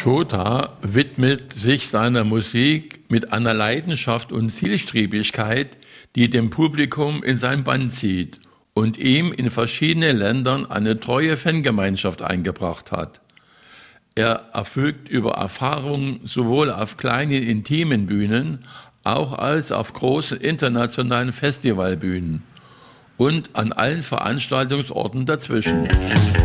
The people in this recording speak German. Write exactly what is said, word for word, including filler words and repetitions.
Shota widmet sich seiner Musik mit einer Leidenschaft und Zielstrebigkeit, die dem Publikum in sein Bann zieht und ihm in verschiedenen Ländern eine treue Fangemeinschaft eingebracht hat. Er erfügt über Erfahrungen sowohl auf kleinen, intimen Bühnen, auch als auf großen internationalen Festivalbühnen und an allen Veranstaltungsorten dazwischen.